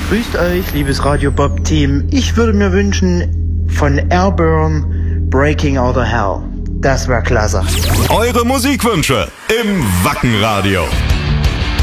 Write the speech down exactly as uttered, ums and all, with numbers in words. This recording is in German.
Grüßt euch, liebes Radio Bob Team. Ich würde mir wünschen von Airburn Breaking Out of Hell. Das wäre klasse. Eure Musikwünsche im Wackenradio.